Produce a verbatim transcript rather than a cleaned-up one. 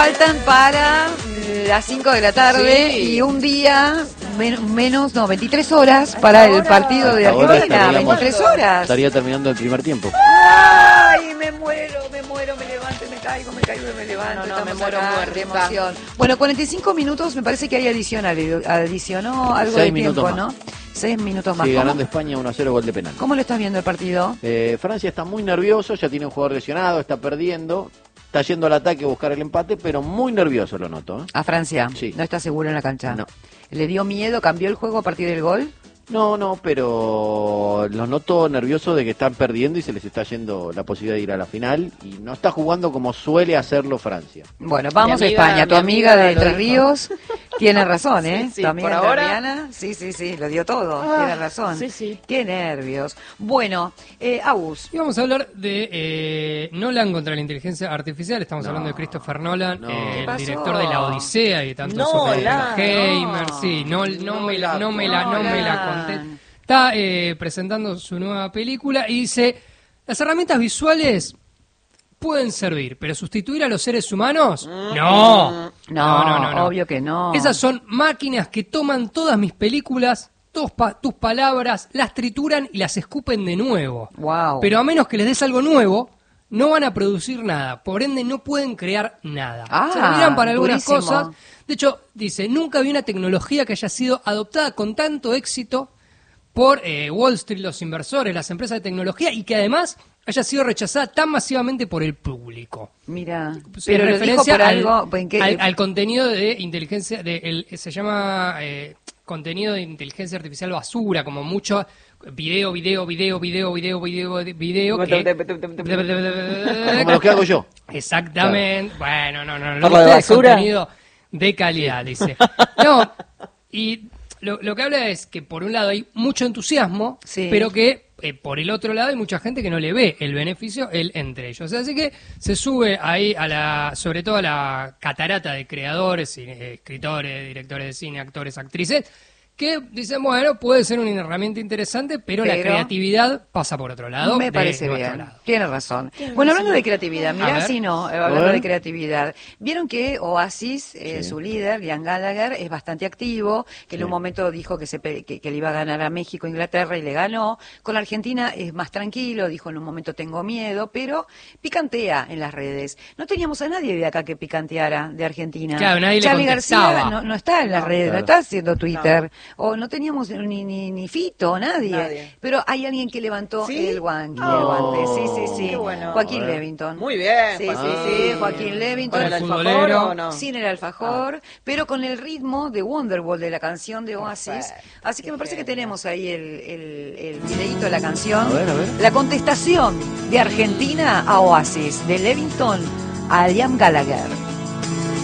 Faltan para las cinco de la tarde Sí. y un día men- menos, no, veintitrés horas para el partido de Ahora Argentina. estaríamos- veintitrés horas. Estaría terminando el primer tiempo. Ay, me muero, me muero, me levanto, me caigo, me caigo, me levanto. No, no, Estamos me muero acá muerta. de emoción. Bueno, cuarenta y cinco minutos, me parece que hay adicional, adicionó algo Seis de minutos tiempo, más. ¿no? Seis minutos más. Sí, ¿Cómo, ganando España uno a cero, gol de penal. ¿Cómo lo estás viendo el partido? Eh, Francia está muy nervioso, ya tiene un jugador lesionado, está perdiendo, está yendo al ataque a buscar el empate, pero muy nervioso lo noto. ¿eh? A Francia. Sí. No está seguro en la cancha. No. ¿Le dio miedo? ¿Cambió el juego a partir del gol? No, no, pero los noto nerviosos de que están perdiendo y se les está yendo la posibilidad de ir a la final y no está jugando como suele hacerlo Francia. Bueno, vamos Mi a amiga- España. Tu mi amiga, amiga de lo Entre dijo. Ríos tiene razón, ¿eh? Sí, sí, tu amiga por ahora- entrerriana, sí, sí, sí, lo dio todo. Ah, tiene razón. sí, sí. Qué nervios. Bueno, eh, Agus. Y vamos a hablar de eh, Nolan contra la inteligencia artificial. Estamos No. hablando de Christopher Nolan, No. eh, ¿Qué el pasó? director de La Odisea y tantos Nolan, Oppenheimer. no. Sí, no, no, me la, no me la, no me la Nolan. conté. Está eh, presentando su nueva película y dice: las herramientas visuales pueden servir, pero sustituir a los seres humanos, no. No, No, no, no, no. obvio que no. Esas son máquinas que toman todas mis películas, tus, pa- tus palabras, las trituran y las escupen de nuevo. Wow. Pero a menos que les des algo nuevo, no van a producir nada. Por ende, no pueden crear nada. Ah, Servirán para algunas durísimo. cosas. De hecho, dice, nunca vi una tecnología que haya sido adoptada con tanto éxito por eh, Wall Street, los inversores, las empresas de tecnología, y que además haya sido rechazada tan masivamente por el público. Mira, Pues, pero en lo dijo referencia por al, algo. ¿en qué? al, al contenido de inteligencia, de el- se llama eh, contenido de inteligencia artificial basura, como mucho video, video, video, video, video, video, video. que- Como lo que hago yo. Exactamente. Bueno, no, no, no. ¿Por lo de Ustedes basura? contenido de calidad, dice. No, y lo, lo que habla es que por un lado hay mucho entusiasmo, Sí. pero que eh, por el otro lado hay mucha gente que no le ve el beneficio el, entre ellos. Así que se sube ahí a la, sobre todo a la catarata de creadores, y, eh, escritores, directores de cine, actores, actrices, que dicen, bueno, puede ser una herramienta interesante, pero, la Pero- creatividad pasa por otro lado. Me de parece nuestro bien. lado. Tiene razón. Bueno, hablando de creatividad, A mirá ver. si no, eh, A hablando ver. de creatividad. Vieron que Oasis, eh, Sí. su líder, Liam Gallagher, es bastante activo, que en Sí. un momento dijo que, se, pe- que, que le iba a ganar a México, Inglaterra, y le ganó. Con Argentina es más tranquilo, dijo en un momento tengo miedo, pero picantea en las redes. No teníamos a nadie de acá que picanteara de Argentina. Claro, nadie le Charly contestaba. García no, no está en las No, redes, no claro. está haciendo Twitter. O no teníamos ni, ni, ni Fito, nadie. Nadie. Pero hay alguien que levantó ¿Sí? el guante, el Oh, guante. Sí, sí, sí. qué bueno. Joaquín A ver. Levington. Muy bien, Sí, Joaquín. sí, sí, Joaquín Levington. ¿Con el El alfajor futbolero. o no? Sin el alfajor, pero con el ritmo de Wonderwall, de la canción de Oasis. Perfecto. Así que me parece que Genial. tenemos ahí el, el, el videíto de la canción. A ver, a ver. La contestación de Argentina a Oasis, de Levington a Liam Gallagher.